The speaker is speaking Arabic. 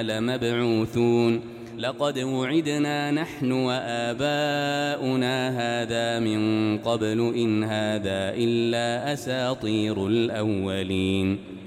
لمبعوثون لقد وعدنا نحن وآباؤنا هذا من قبل إن هذا إلا أساطير الأولين